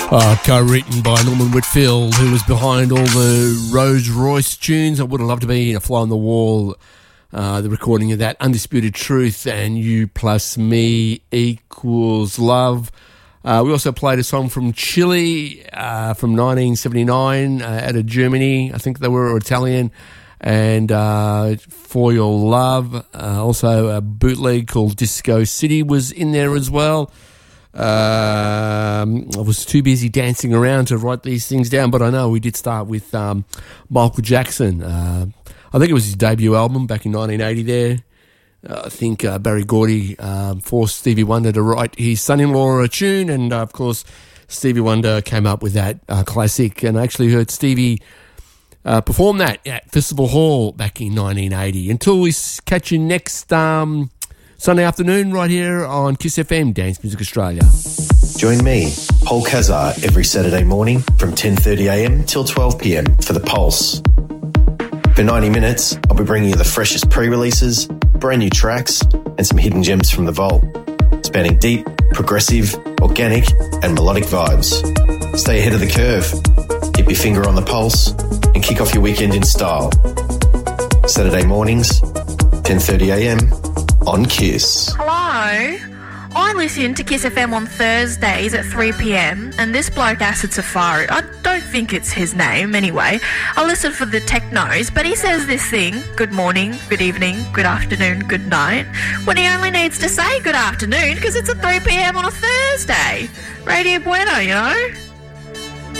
Co-written by Norman Whitfield, who was behind all the Rolls Royce tunes. I would have loved to be a fly on the wall. The recording of that, Undisputed Truth and You Plus Me Equals Love. We also played a song from Chile from 1979 out of Germany. I think they were Italian. And For Your Love. Also a bootleg called Disco City was in there as well. I was too busy dancing around to write these things down, but I know we did start with Michael Jackson. I think it was his debut album back in 1980 there. I think Barry Gordy forced Stevie Wonder to write his son-in-law a tune, and of course Stevie Wonder came up with that classic, and I actually heard Stevie perform that at Festival Hall back in 1980. Until we catch you next Sunday afternoon right here on Kiss FM, Dance Music Australia. Join me, Paul Kazar, every Saturday morning from 10:30am till 12pm for The Pulse. For 90 minutes, I'll be bringing you the freshest pre-releases, brand new tracks, and some hidden gems from the vault, spanning deep, progressive, organic, and melodic vibes. Stay ahead of the curve, keep your finger on the pulse, and kick off your weekend in style. Saturday mornings, 10:30am, on Kiss. Hello. I listen to Kiss FM on Thursdays at 3pm, and this bloke Acid Safari, I don't think it's his name anyway, I listen for the technos, but he says this thing, good morning, good evening, good afternoon, good night, when he only needs to say good afternoon because it's at 3pm on a Thursday. Radio Bueno, you know?